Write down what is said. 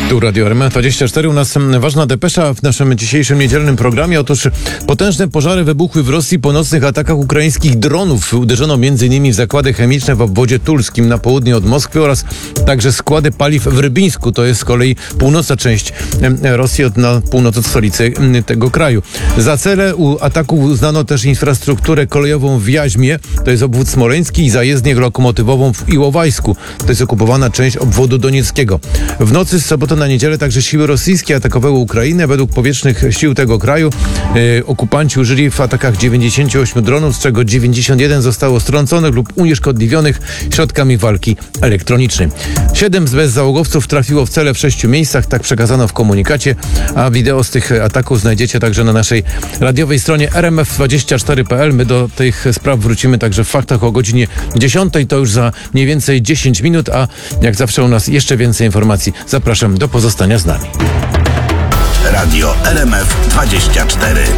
Tu Radio RMF24. U nas ważna depesza w naszym dzisiejszym niedzielnym programie. Otóż potężne pożary wybuchły w Rosji po nocnych atakach ukraińskich dronów. Uderzono m.in. w zakłady chemiczne w obwodzie tulskim na południe od Moskwy oraz także składy paliw w Rybińsku. To jest z kolei północna część Rosji, na północ od stolicy tego kraju. Za cele ataku uznano też infrastrukturę kolejową w Jaźmie, to jest obwód smoleński, i zajezdnię lokomotywową w Iłowajsku, to jest okupowana część obwodu donieckiego. W nocy z soboty na niedzielę także siły rosyjskie atakowały Ukrainę. Według powietrznych sił tego kraju okupanci użyli w atakach 98 dronów, z czego 91 zostało strąconych lub unieszkodliwionych środkami walki elektronicznej. 7 bezzałogowców trafiło w cele w 6 miejscach, tak przekazano w komunikacie, a wideo z tych ataków znajdziecie także na naszej radiowej stronie rmf24.pl. My do tych spraw wrócimy także w faktach o godzinie 10. To już za mniej więcej 10 minut, a jak zawsze u nas jeszcze więcej informacji. Zapraszam do pozostania z nami. Radio RMF24.